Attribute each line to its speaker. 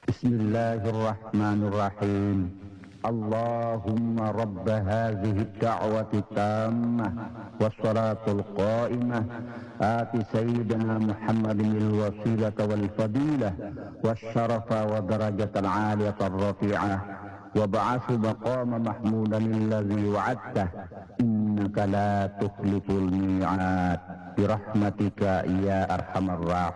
Speaker 1: بسم الله الرحمن الرحيم. اللهم رب هذه الدعوة التامة والصلاة القائمة آت سيدنا محمد الوسيلة والفضيلة والشرف ودرجة العالية الرفيعة وابعث مقام محمودا الذي وعدته إنك لا تخلف الميعاد برحمتك يا أرحم الراحمين.